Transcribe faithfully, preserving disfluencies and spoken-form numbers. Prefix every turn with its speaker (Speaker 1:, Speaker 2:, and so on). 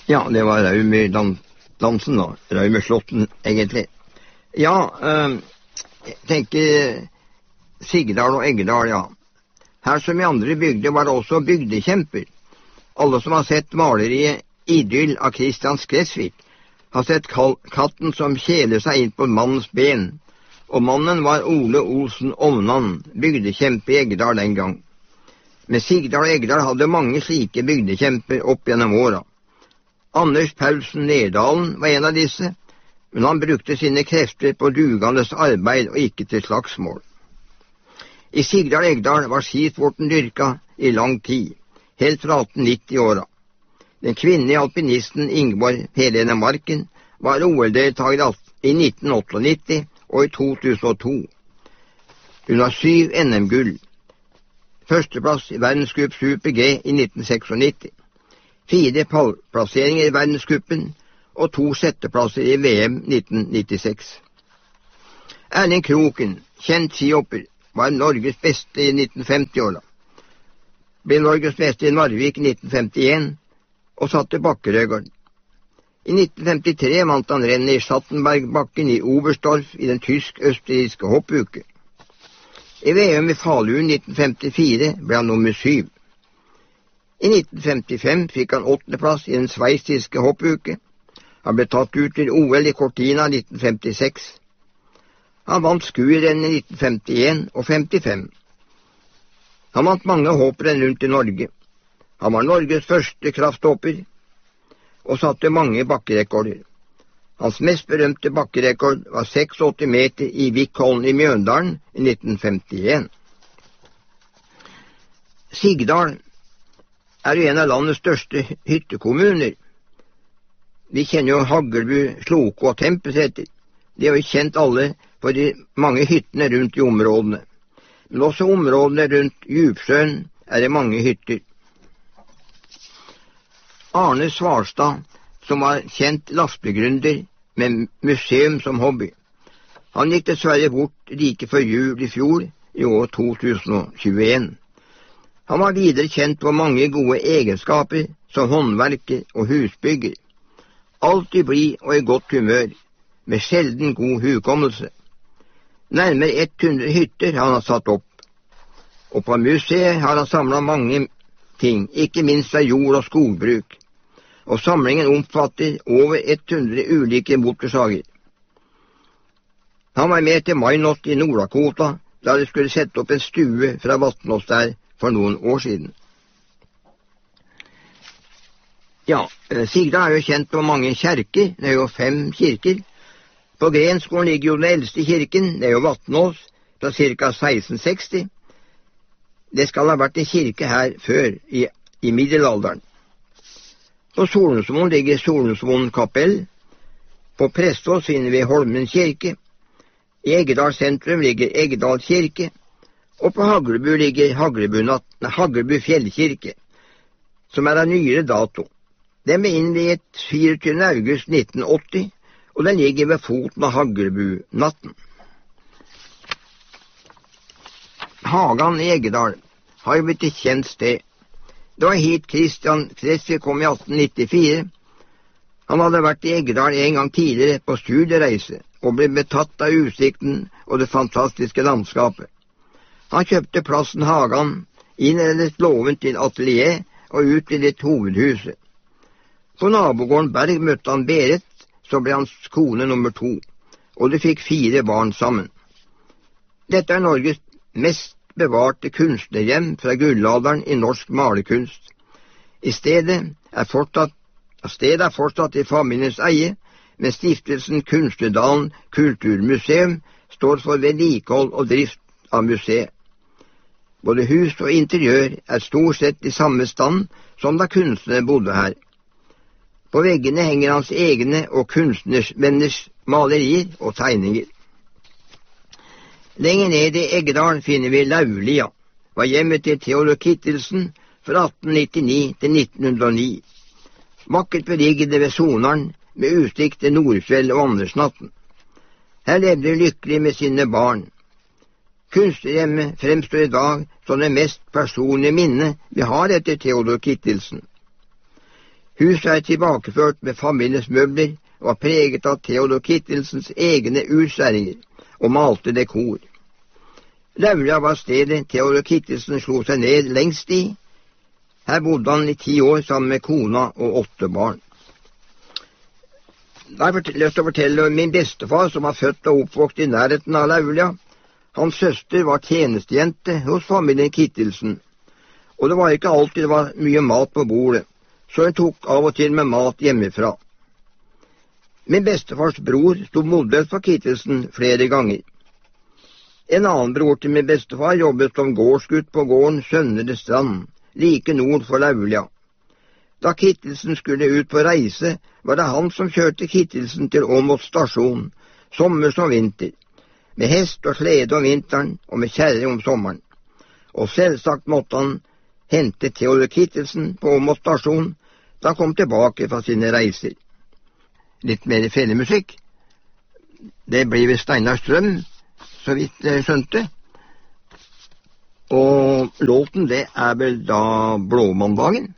Speaker 1: Ja, det var Raumøy-dansen da. Raumøy-slåtten, egentlig. Ja, øh, jeg tenker Sigdal og Eggedal, ja. Her som i andre bygder var det også bygdekjemper. Alle som har sett maleriet Idyll av Christian Skresvik, har sett katten som kjeler seg inn på mannens ben. Og mannen var Ole Olsen Ovnan, bygdekjempe i Eggedal den gang. Men Sigdal og Eggedal hadde mange slike bygdekjemper opp gjennom åra. Anders Paulsen Nerdalen var en av disse, men han brukte sine krefter på dugandes arbeid og ikke til slagsmål. I Sigdal og Eggedal var skisporten dyrka i lang tid, helt fra atten nitti-åra. Den kvinnelige alpinisten Ingeborg Helene Marken var O L-deltaker i nitten nittiåtte og i to tusen og to. Hun har syv N M-gull. Førsteplass i verdenscup Super G i nitten nittiseks. Fire pallplasseringer i verdenscupen og to setteplasser i V M nitten nittiseks. Erling Kroken, kjent skihopper, var Norges beste i nitten femti-åra. Ble Norges beste i Narvik i nitten femtien og satte bakkerekord. I nitten femtitre vant han rennet i Schattenbergbakken i Oberstdorf i den tysk-østerrikske hoppuke. I V M i Falun nitten femtifire ble han nummer syv. I nitten femtifem fikk han åttendeplass i den sveitsiske hoppuke. Han ble tatt ut til O L i Cortina nitten femtiseks. Han vant skuerennet i nitten femtien og femtifem. Han vant mange hopprenn rundt i Norge. Han var Norges første krafthopper og satte mange bakkerekorder. Hans mest berømte bakkerekord var åttiseks meter i Vikholm i Mjøndalen i nitten femtien. Sigdal er jo en av landets største hyttekommuner. Vi kjenner jo Hagelbu, Sloko og Tempelseter. De har jo kjent alle for de mange hyttene rundt i områdene. Men også områdene rundt Djupsjøen er det mange hytter. Arne Svarstad, som var kjent lastbilgründer med museum som hobby. Han gikk dessverre bort like før jul i fjor, i år to tusen og tjueen. Han var videre kjent på mange gode egenskaper som håndverker og husbygger. Alltid blid og i godt humør, med sjelden god hukommelse. Nærmere hundre hytter har han satt opp. Og på museet har han samlet mange ting, ikke minst fra jord- og skogbruk. Og samlingen omfatter over hundre ulike motorsager. Han var med til Minot i Nord-Dakota, da de skulle sette opp en stue fra Vatnås der for noen år siden. Ja, Sigdal er jo kjent på mange kjerker, det er jo fem kirker. På Grenskolen ligger jo den eldste kirken, det er jo Vatnås, fra ca. seksten seksti. Det skal ha vært en kirke her før, i, i middelalderen. På Solensmoen ligger Solensmoen kapell. På Prestås finner vi Holmen kirke. I Eggedal sentrum ligger Eggedal kirke. Og på Haglebu ligger Haglebu, Haglebu fjellkirke, som er av nyere dato. Den ble innviet fireogtyvende august nitten åtti, og den ligger ved foten av Haglebu-natten. Hagan i Eggedal har jo blitt et kjent sted. Det var hit Christian Skresvik kom i atten nittifire. Han hadde vært i Eggedal en gang tidligere på studiereise, og ble betatt av utsikten og det fantastiske landskapet. Han kjøpte plassen Hagan, innredet låven til atelier og utvidet hovedhuset. På nabogården Berg møtte han Berit, så ble hans kone nummer to, og de fikk fire barn sammen. Dette er Norges mest bevarte kunstnerhjem fra gullalderen i norsk malerkunst. I stedet er fortsatt, stedet er fortsatt i familiens eie, men stiftelsen Kunstnerdalen Kulturmuseum står for vedlikehold og drift av museet. Både hus og interiør er stort sett i samme stand som da kunstnerne bodde her. På veggene henger hans egne og kunstnervenners malerier og tegninger. Lenger ned i Eggedal finner vi Laulia, var hjemmet til Theodor Kittelsen fra atten nittini til nitten hundre og ni. Vakkert beliggende ved Sonaren, med utsikt til Nordfjell og Andersnatten. Her levde de lykkelig med sine barn. Kunstnerhjemmet fremstår i dag som det mest personlige minne vi har etter Theodor Kittelsen. Huset er tilbakeført med familiens møbler og var preget av Theodor Kittelsens egne utsværinger og malte dekor. Laulia var stedet Theodor Kittelsen slo seg ned lengst i. Her bodde han i ti år sammen med kona og åtte barn. Jeg har lyst til å fortelle om min bestefar, som var født og oppvokst i nærheten av Laulia. Hans søster var tjenestejente hos familien Kittelsen, og det var ikke alltid det var mye mat på bordet, så hun tok av og til med mat hjemmefra. Min bestefars bror stod modell for Kittelsen flere ganger. En annen bror til min bestefar jobbet som gårdsgutt på gården Søndre Strand, like nord for Laulia. Da Kittelsen skulle ut på reise, var det han som kjørte Kittelsen til Åmot stasjon, sommer som vinter, med hest og slede om vinteren og med kjerre om sommeren. Og selvsagt måtte han hente Theodor Kittelsen på Åmot stasjon da han kom tilbake fra sine reiser. Litt mer felemusikk. Det blir ved Steinar Strøm, så vidt jeg skjønte. Og låten det er vel da Blåmandagen.